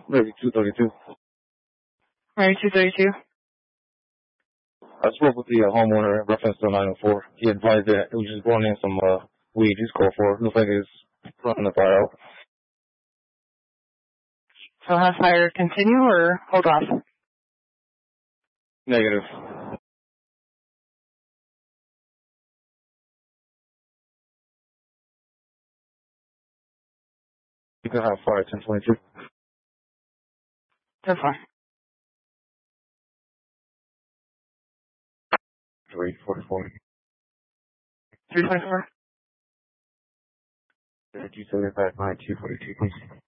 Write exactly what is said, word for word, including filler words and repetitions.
Maybe two thirty-two. Maybe two thirty-two. I spoke with the uh, homeowner in reference to nine oh four. He advised that it was just going in some uh, weed. He's called for. Looks like it's running the fire out. So have fire continue or hold off? Negative. You can have fire ten twenty-two. So far. three forty-four. three forty-four. Did you say that nine two forty-two, please?